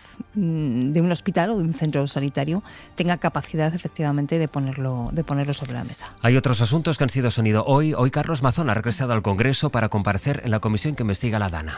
de un hospital o de un centro sanitario tenga capacidad efectivamente de ponerlo sobre la mesa. Hay otros asuntos que han sido sonido hoy. Hoy Carlos Mazón ha regresado al Congreso para comparecer en la comisión que investiga la Dana.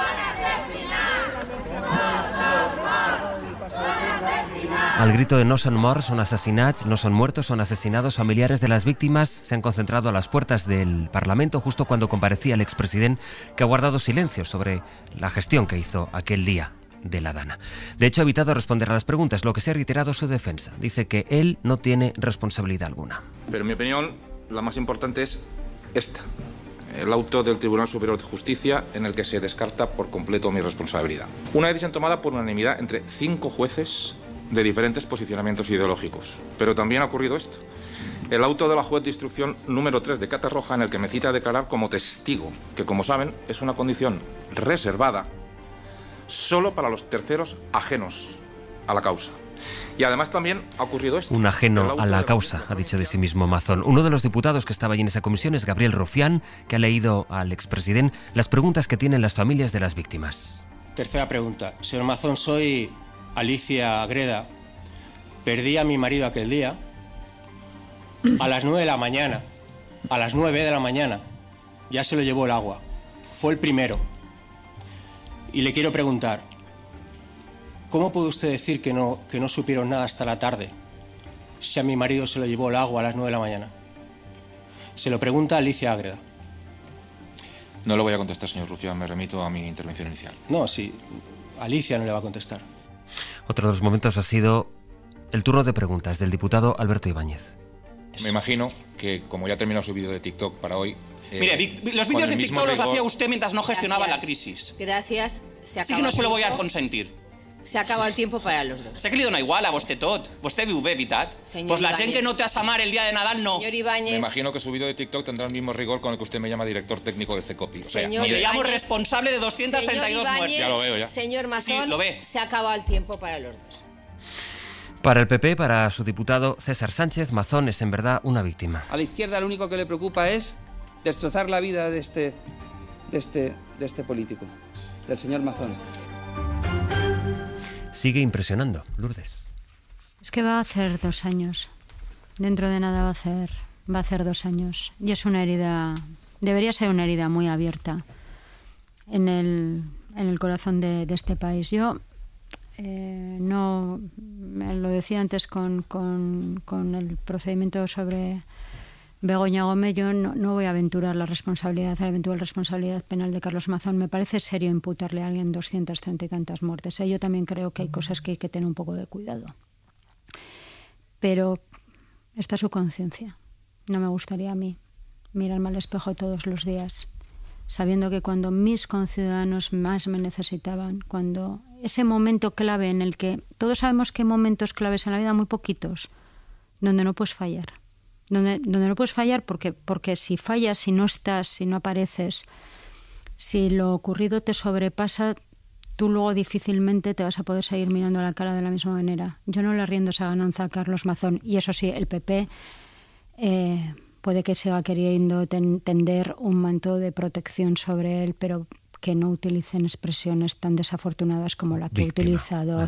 Al grito de no son morts, son assassinats, no son muertos, son asesinados, familiares de las víctimas se han concentrado a las puertas del Parlamento justo cuando comparecía el expresidente, que ha guardado silencio sobre la gestión que hizo aquel día de la Dana. De hecho, ha evitado responder a las preguntas, lo que se ha reiterado su defensa. Dice que él no tiene responsabilidad alguna. Pero en mi opinión, la más importante es esta: el auto del Tribunal Superior de Justicia, en el que se descarta por completo mi responsabilidad. Una decisión tomada por unanimidad entre 5 jueces de diferentes posicionamientos ideológicos. Pero también ha ocurrido esto: el auto de la juez de instrucción número 3 de Catarroja, en el que me cita a declarar como testigo, que como saben es una condición reservada solo para los terceros ajenos a la causa. Y además también ha ocurrido esto. Un ajeno a la causa, ha dicho de sí mismo Mazón. Uno de los diputados que estaba allí en esa comisión es Gabriel Rufián, que ha leído al expresidente las preguntas que tienen las familias de las víctimas. Tercera pregunta. Señor Mazón, soy Alicia Agreda. Perdí a mi marido aquel día a las 9 de la mañana. A las 9 de la mañana. Ya se lo llevó el agua. Fue el primero. Y le quiero preguntar, ¿cómo puede usted decir que no supieron nada hasta la tarde si a mi marido se lo llevó el agua a las 9 de la mañana? Se lo pregunta Alicia Agreda. No lo voy a contestar, señor Rufián, me remito a mi intervención inicial. No, sí, Alicia no le va a contestar. Otro de los momentos ha sido el turno de preguntas del diputado Alberto Ibáñez. Me imagino que, como ya ha terminado su vídeo de TikTok para hoy... Mire, los vídeos de TikTok los hacía usted mientras no gestionaba la crisis. Gracias. Sí que no se lo voy a consentir. Se acaba el tiempo para los dos. Sé que li dona igual a vostè tot. Vostè viu bé, veritat? Pues la gent que no te a Samar el día de Nadal, no. Señor Ibáñez. Me imagino que su vídeo de TikTok tendrá el mismo rigor con el que usted me llama director técnico de CECOPI. O sea, le llamo responsable de 232 muertes. Ya lo veo, ya. Señor Mazón, sí, lo ve. Se acaba el tiempo para los dos. Para el PP, para su diputado César Sánchez, Mazón es en verdad una víctima. A la izquierda lo único que le preocupa es destrozar la vida de este político, del señor Mazón. Sigue impresionando, Lourdes. Es que va a hacer 2 años. Dentro de nada va a hacer 2 años. Y es una herida, debería ser una herida muy abierta en el corazón de este país. Yo no, lo decía antes con el procedimiento sobre Begoña Gómez, yo no voy a aventurar la eventual responsabilidad penal de Carlos Mazón. Me parece serio imputarle a alguien 230 y tantas muertes. Yo también creo que hay cosas que hay que tener un poco de cuidado. Pero está su conciencia. No me gustaría a mí mirarme al espejo todos los días, sabiendo que cuando mis conciudadanos más me necesitaban, cuando ese momento clave en el que todos sabemos que hay momentos claves en la vida, muy poquitos, donde no puedes fallar. Donde no puedes fallar porque si fallas, si no estás, si no apareces, si lo ocurrido te sobrepasa, tú luego difícilmente te vas a poder seguir mirando a la cara de la misma manera. Yo no le rindo esa ganancia a Carlos Mazón. Y eso sí, el PP puede que siga queriendo tender un manto de protección sobre él, pero que no utilicen expresiones tan desafortunadas como la que ha utilizado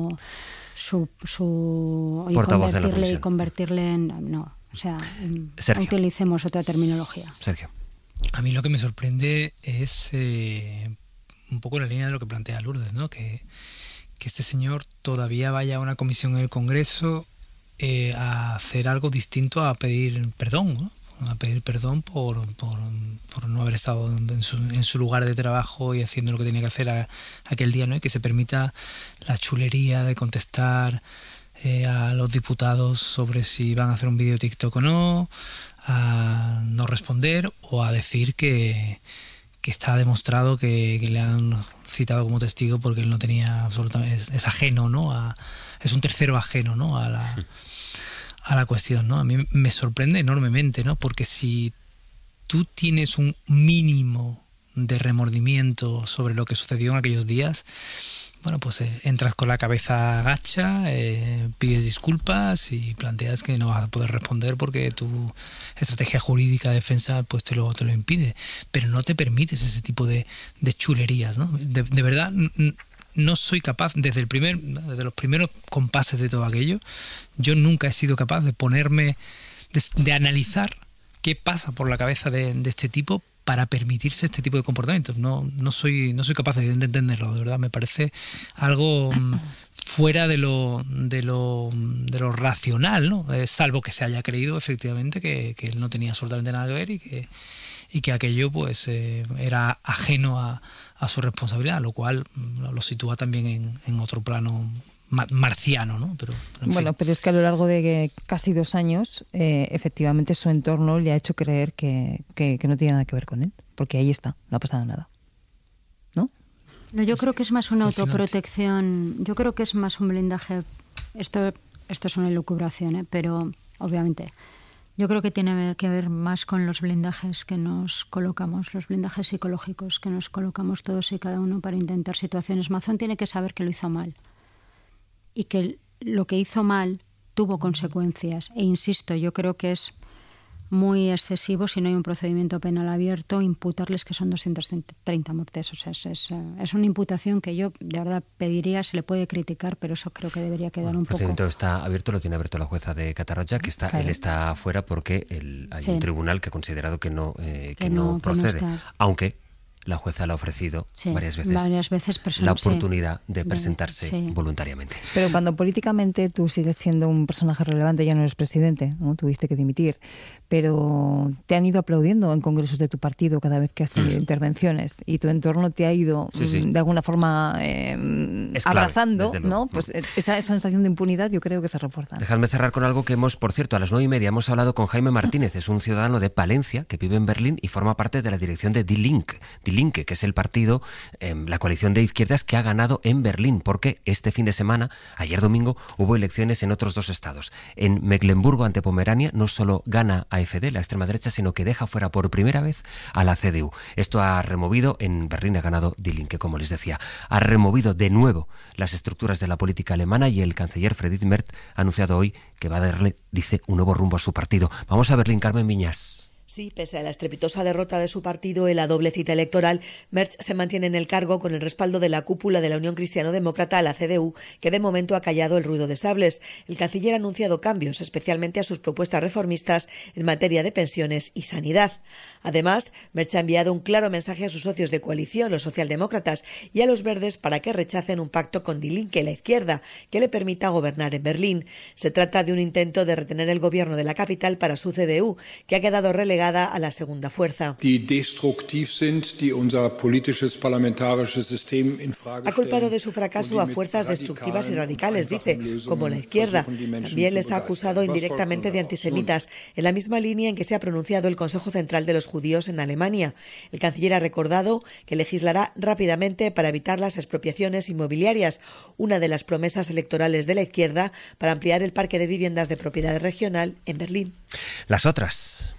y convertirle en... No. O sea, utilicemos otra terminología. Sergio. A mí lo que me sorprende es un poco la línea de lo que plantea Lourdes, ¿no? Que este señor todavía vaya a una comisión en el Congreso a hacer algo distinto a pedir perdón, ¿no? A pedir perdón por no haber estado en su lugar de trabajo y haciendo lo que tenía que hacer aquel día, ¿no? Y que se permita la chulería de contestar a los diputados sobre si van a hacer un vídeo de TikTok o no, a no responder o a decir que está demostrado que le han citado como testigo porque él no tenía absolutamente... Es ajeno, ¿no? Es un tercero ajeno, ¿no? a la cuestión, ¿no? A mí me sorprende enormemente, ¿no? Porque si tú tienes un mínimo de remordimiento sobre lo que sucedió en aquellos días, bueno, pues entras con la cabeza gacha, pides disculpas y planteas que no vas a poder responder porque tu estrategia jurídica de defensa pues te lo impide. Pero no te permites ese tipo de chulerías, ¿no? De verdad, no soy capaz, desde los primeros compases de todo aquello, yo nunca he sido capaz de ponerme, de analizar qué pasa por la cabeza de este tipo para permitirse este tipo de comportamientos. No soy capaz de entenderlo, de verdad. Me parece algo fuera de lo racional, ¿no? Salvo que se haya creído efectivamente que él no tenía absolutamente nada que ver y que aquello pues era ajeno a su responsabilidad, lo cual lo sitúa también en otro plano marciano, ¿no? Pero bueno, pero es que a lo largo de casi 2 años, efectivamente su entorno le ha hecho creer que no tiene nada que ver con él, porque ahí está, no ha pasado nada, ¿no? No, yo creo que es más una autoprotección, yo creo que es más un blindaje. Esto es una elucubración, pero obviamente yo creo que tiene que ver más con los blindajes que nos colocamos, los blindajes psicológicos que nos colocamos todos y cada uno para intentar situaciones. Mazón tiene que saber que lo hizo mal y que lo que hizo mal tuvo consecuencias. E insisto, yo creo que es muy excesivo, si no hay un procedimiento penal abierto, imputarles que son 230 muertes. O sea, es una imputación que yo de verdad pediría, se le puede criticar, pero eso creo que debería quedar un poco... El procedimiento está abierto, lo tiene abierto la jueza de Catarroja, que está, claro. Él está fuera porque hay un tribunal que ha considerado que no procede. Aunque la jueza le ha ofrecido varias veces la oportunidad de presentarse voluntariamente. Pero cuando políticamente tú sigues siendo un personaje relevante, ya no eres presidente, ¿no? Tuviste que dimitir, pero te han ido aplaudiendo en congresos de tu partido cada vez que has tenido intervenciones y tu entorno te ha ido de alguna forma abrazando, ¿no? Pues esa sensación de impunidad yo creo que se refuerza. Dejadme cerrar con algo que por cierto, a las 9:30 hemos hablado con Jaime Martínez, es un ciudadano de Palencia que vive en Berlín y forma parte de la dirección de Die Linke, que es el partido, la coalición de izquierdas que ha ganado en Berlín, porque este fin de semana, ayer domingo, hubo elecciones en otros 2 estados. En Mecklemburgo ante Pomerania no solo gana AfD, la extrema derecha, sino que deja fuera por primera vez a la CDU. Esto ha removido, en Berlín ha ganado Die Linke, como les decía, ha removido de nuevo las estructuras de la política alemana y el canciller Friedrich Merz ha anunciado hoy que va a darle, dice, un nuevo rumbo a su partido. Vamos a Berlín, Carmen Viñas. Sí, pese a la estrepitosa derrota de su partido en la doble cita electoral, Merz se mantiene en el cargo con el respaldo de la cúpula de la Unión Cristiano-Demócrata, la CDU, que de momento ha callado el ruido de sables. El canciller ha anunciado cambios, especialmente a sus propuestas reformistas en materia de pensiones y sanidad. Además, Merz ha enviado un claro mensaje a sus socios de coalición, los socialdemócratas, y a los verdes para que rechacen un pacto con Die Linke, la izquierda, que le permita gobernar en Berlín. Se trata de un intento de retener el gobierno de la capital para su CDU, que ha quedado relegada a la segunda fuerza. Ha culpado de su fracaso a fuerzas destructivas y radicales, dice, como la izquierda. También les ha acusado indirectamente de antisemitas, en la misma línea en que se ha pronunciado el Consejo Central de los Judíos en Alemania. El canciller ha recordado que legislará rápidamente para evitar las expropiaciones inmobiliarias, una de las promesas electorales de la izquierda para ampliar el parque de viviendas de propiedad regional en Berlín. Las otras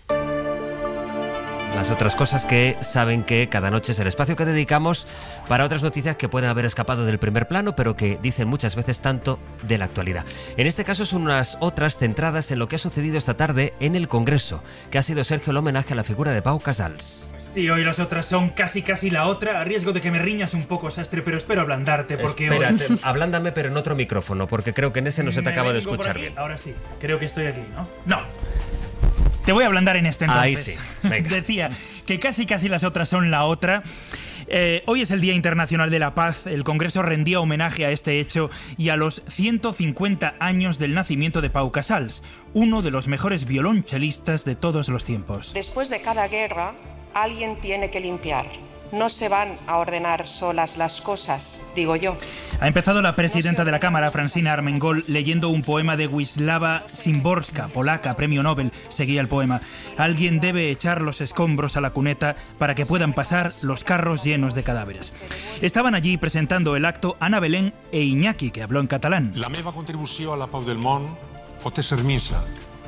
cosas que saben que cada noche es el espacio que dedicamos para otras noticias que pueden haber escapado del primer plano, pero que dicen muchas veces tanto de la actualidad. En este caso son unas otras centradas en lo que ha sucedido esta tarde en el Congreso, que ha sido, Sergio, el homenaje a la figura de Pau Casals. Sí, hoy las otras son casi la otra, a riesgo de que me riñas un poco, Sastre, pero espero ablandarte, porque espérate, ablándame, pero en otro micrófono, porque creo que en ese no se te acaba de escuchar bien. Ahora sí, creo que estoy aquí, ¿no? ¡No! Te voy a ablandar en este entonces. Ahí sí, venga. Decía que casi las otras son la otra. Hoy es el Día Internacional de la Paz. El Congreso rendía homenaje a este hecho y a los 150 años del nacimiento de Pau Casals, uno de los mejores violonchelistas de todos los tiempos. Después de cada guerra, alguien tiene que limpiar. No se van a ordenar solas las cosas, digo yo. Ha empezado la presidenta de la Cámara, Francina Armengol, leyendo un poema de Wisława Szymborska, polaca, premio Nobel. Seguía el poema. Alguien debe echar los escombros a la cuneta para que puedan pasar los carros llenos de cadáveres. Estaban allí presentando el acto Ana Belén e Iñaki, que habló en catalán. La meva contribució a la pau del món pot ser minsa.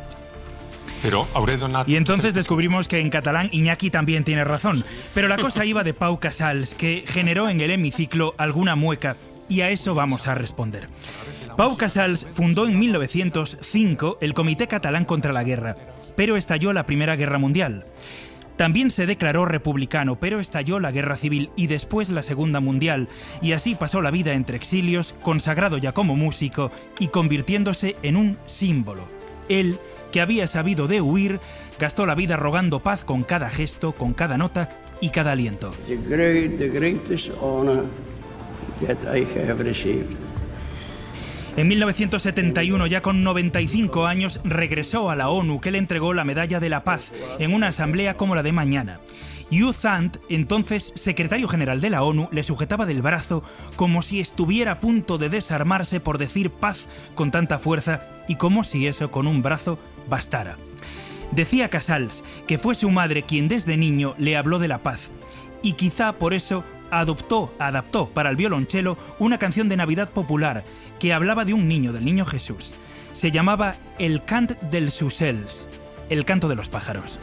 Y entonces descubrimos que en catalán Iñaki también tiene razón. Pero la cosa iba de Pau Casals, que generó en el hemiciclo alguna mueca, y a eso vamos a responder. Pau Casals fundó en 1905 el Comité Catalán contra la Guerra, pero estalló la Primera Guerra Mundial. También se declaró republicano, pero estalló la Guerra Civil y después la Segunda Mundial, y así pasó la vida entre exilios, consagrado ya como músico y convirtiéndose en un símbolo. Él, que había sabido de huir, gastó la vida rogando paz con cada gesto, con cada nota y cada aliento. The greatest honor that I have received. En 1971, ya con 95 años, regresó a la ONU, que le entregó la Medalla de la Paz en una asamblea como la de mañana. U Thant, entonces secretario general de la ONU, le sujetaba del brazo como si estuviera a punto de desarmarse por decir paz con tanta fuerza y como si eso con un brazo bastara. Decía Casals que fue su madre quien desde niño le habló de la paz y quizá por eso adaptó para el violonchelo una canción de Navidad popular que hablaba de un niño, del niño Jesús. Se llamaba El cant dels ocells, el canto de los pájaros.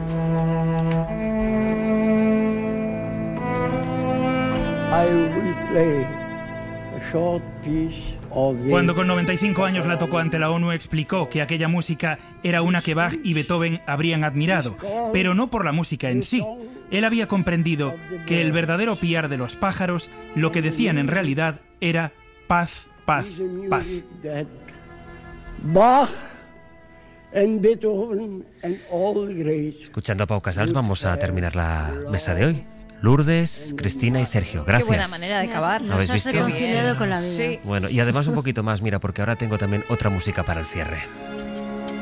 I will play a short piece of the... Cuando con 95 años la tocó ante la ONU, explicó que aquella música era una que Bach y Beethoven habrían admirado, pero no por la música en sí. Él había comprendido que el verdadero piar de los pájaros, lo que decían en realidad era paz, paz, paz. Bach and Beethoven and all the greats. Escuchando a Pau Casals vamos a terminar la mesa de hoy. Lourdes, Cristina y Sergio, gracias. Qué buena manera de acabar. ¿Lo habéis visto? Reconciliado con la vida. Sí. Bueno, y además un poquito más, mira, porque ahora tengo también otra música para el cierre.